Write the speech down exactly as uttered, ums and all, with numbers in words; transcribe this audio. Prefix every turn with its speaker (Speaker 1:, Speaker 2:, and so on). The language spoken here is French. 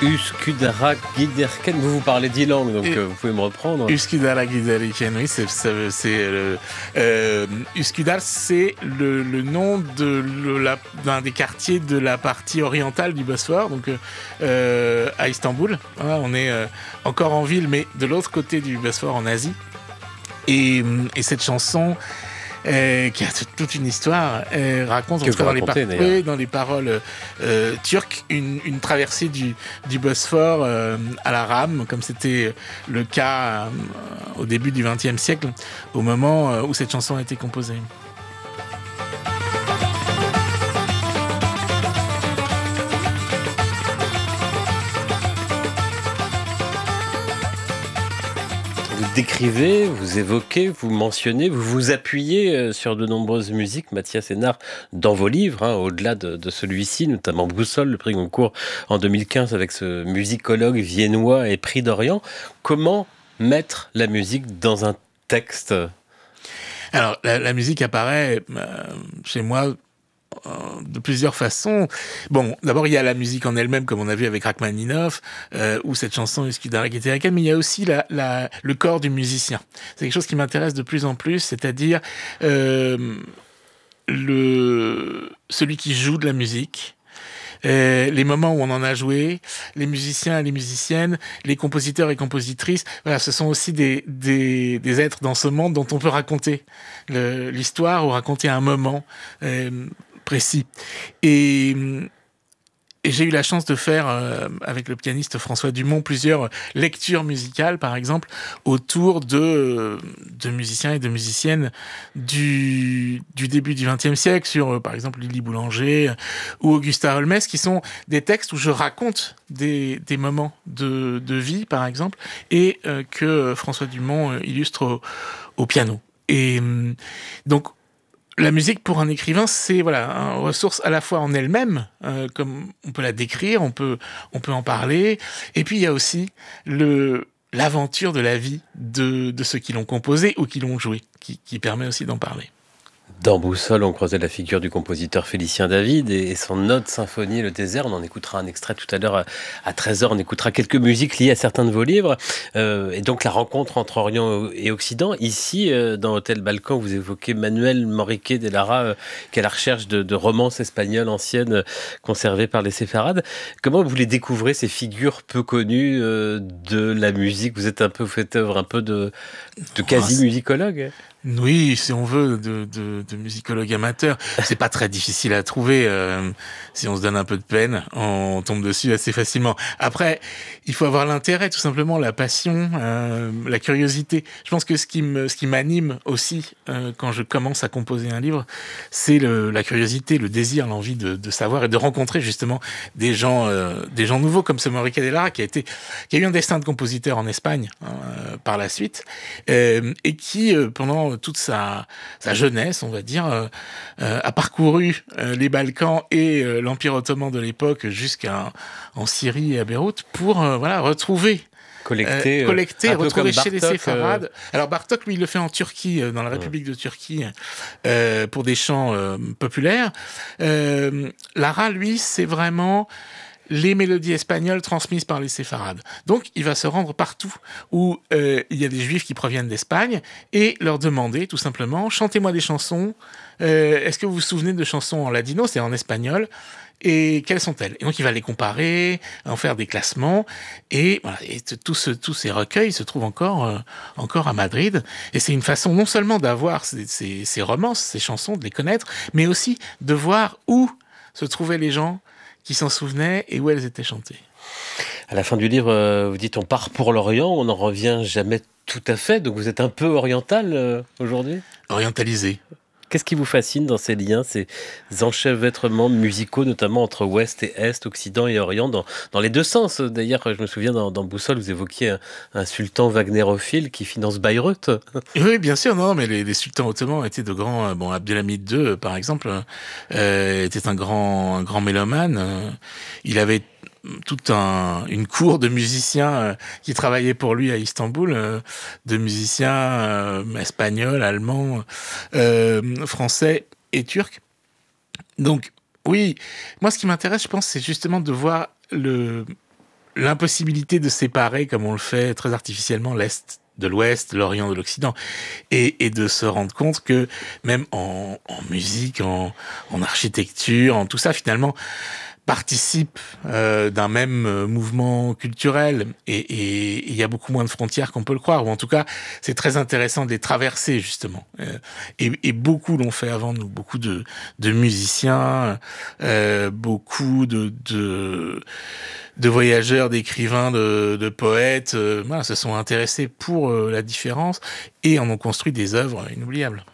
Speaker 1: Üsküdar Giderken, vous vous parlez dix langues, donc euh, vous pouvez me reprendre.
Speaker 2: Üsküdar Giderken, oui, c'est, c'est, c'est le, euh, Üsküdar, c'est le, le nom de le, la, d'un des quartiers de la partie orientale du Bosphore, donc euh, à Istanbul. Voilà, on est euh, encore en ville, mais de l'autre côté du Bosphore, en Asie. Et, et cette chanson, Euh, qui a t- toute une histoire, euh, raconte en tout cas dans, les par- oui, dans les paroles euh, turques une, une traversée du, du Bosphore euh, à la rame, comme c'était le cas euh, au début du vingtième siècle, au moment euh, où cette chanson a été composée.
Speaker 1: Vous décrivez, vous évoquez, vous mentionnez, vous vous appuyez sur de nombreuses musiques, Mathias Hénard, dans vos livres, hein, au-delà de, de celui-ci, notamment Boussole, le prix Goncourt en deux mille quinze avec ce musicologue viennois et prix d'Orient. Comment mettre la musique dans un texte ?
Speaker 2: Alors, la, la musique apparaît euh, chez moi de plusieurs façons. Bon, d'abord, il y a la musique en elle-même, comme on a vu avec Rachmaninoff, euh, ou cette chanson Üsküdar Giderken, mais il y a aussi la, la, le corps du musicien. C'est quelque chose qui m'intéresse de plus en plus, c'est-à-dire euh, le, celui qui joue de la musique, Euh, les moments où on en a joué, les musiciens et les musiciennes, les compositeurs et compositrices, voilà, ce sont aussi des, des, des êtres dans ce monde dont on peut raconter le, l'histoire ou raconter un moment euh, précis. Et, et j'ai eu la chance de faire, euh, avec le pianiste François Dumont, plusieurs lectures musicales, par exemple, autour de, de musiciens et de musiciennes du, du début du vingtième siècle, sur, euh, par exemple, Lily Boulanger ou Augusta Holmès, qui sont des textes où je raconte des, des moments de, de vie, par exemple, et euh, que François Dumont euh, illustre au, au piano. Et euh, donc, la musique pour un écrivain, c'est voilà une ressource à la fois en elle-même, euh, comme on peut la décrire, on peut on peut en parler, et puis il y a aussi le l'aventure de la vie de de ceux qui l'ont composé ou qui l'ont joué, qui qui permet aussi d'en parler.
Speaker 1: Dans Boussole, on croisait la figure du compositeur Félicien David et son ode symphonie Le Désert. On en écoutera un extrait tout à l'heure à treize heures. On écoutera quelques musiques liées à certains de vos livres. Euh, et donc la rencontre entre Orient et Occident. Ici, euh, dans Hôtel Balkan, vous évoquez Manuel Manrique de Lara, euh, qui est à la recherche de, de romances espagnoles anciennes euh, conservées par les séfarades. Comment vous les découvrez, ces figures peu connues euh, de la musique ? Vous êtes un peu, vous faites œuvre un peu de, de quasi-musicologue ?
Speaker 2: Oui, si on veut, de, de, de musicologue amateur. C'est pas très difficile à trouver. Euh, si on se donne un peu de peine, on tombe dessus assez facilement. Après, il faut avoir l'intérêt, tout simplement, la passion, euh, la curiosité. Je pense que ce qui me, ce qui m'anime aussi euh, quand je commence à composer un livre, c'est le, la curiosité, le désir, l'envie de, de savoir et de rencontrer justement des gens, euh, des gens nouveaux comme ce Manrique de Lara qui a été, qui a eu un destin de compositeur en Espagne euh, par la suite euh, et qui euh, pendant toute sa, sa jeunesse, on va dire, euh, euh, a parcouru euh, les Balkans et euh, l'Empire ottoman de l'époque jusqu'en en Syrie et à Beyrouth pour euh, voilà, retrouver
Speaker 1: collecter,
Speaker 2: euh, collecter
Speaker 1: euh,
Speaker 2: retrouver chez
Speaker 1: Bartok,
Speaker 2: les séfarades.
Speaker 1: Euh...
Speaker 2: Alors Bartok, lui, il le fait en Turquie, euh, dans la République de Turquie, euh, pour des chants euh, populaires. Euh, Lara, lui, c'est vraiment les mélodies espagnoles transmises par les séfarades. Donc, il va se rendre partout où euh, il y a des juifs qui proviennent d'Espagne et leur demander, tout simplement, chantez-moi des chansons. Euh, est-ce que vous vous souvenez de chansons en ladino, c'est en espagnol, et quelles sont-elles ? Et donc, il va les comparer, en faire des classements, et, voilà, et tout ce, tous ces recueils se trouvent encore, euh, encore à Madrid. Et c'est une façon non seulement d'avoir ces, ces, ces romances, ces chansons, de les connaître, mais aussi de voir où se trouvaient les gens qui s'en souvenaient et où elles étaient chantées.
Speaker 1: À la fin du livre, vous dites on part pour l'Orient, on n'en revient jamais tout à fait, donc vous êtes un peu oriental euh, aujourd'hui ?
Speaker 2: Orientalisé.
Speaker 1: Qu'est-ce qui vous fascine dans ces liens, ces enchevêtrements musicaux, notamment entre Ouest et Est, Occident et Orient, dans, dans les deux sens ? D'ailleurs, je me souviens, dans, dans Boussole, vous évoquiez un, un sultan wagnérophile qui finance Bayreuth.
Speaker 2: Oui, bien sûr, non, mais les, les sultans ottomans étaient de grands... Bon, Abdelhamid deux, par exemple, euh, était un grand, un grand mélomane. Il avait toute un, une cour de musiciens euh, qui travaillaient pour lui à Istanbul, euh, de musiciens euh, espagnols, allemands, euh, français et turcs. Donc, oui, moi, ce qui m'intéresse, je pense, c'est justement de voir le, l'impossibilité de séparer, comme on le fait très artificiellement, l'Est de l'Ouest, l'Orient de l'Occident, et, et de se rendre compte que même en, en musique, en, en architecture, en tout ça, finalement, participe euh, d'un même euh, mouvement culturel, et il y a beaucoup moins de frontières qu'on peut le croire, ou en tout cas, c'est très intéressant de les traverser, justement. Euh, et, et beaucoup l'ont fait avant nous, beaucoup de, de musiciens, euh, beaucoup de... de de voyageurs, d'écrivains, de, de poètes, euh, voilà, se sont intéressés pour euh, la différence et en ont construit des œuvres inoubliables.